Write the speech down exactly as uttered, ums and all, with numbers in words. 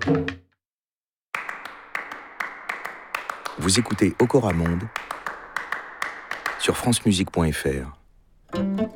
Vous écoutez Okora Monde sur francemusique point fr.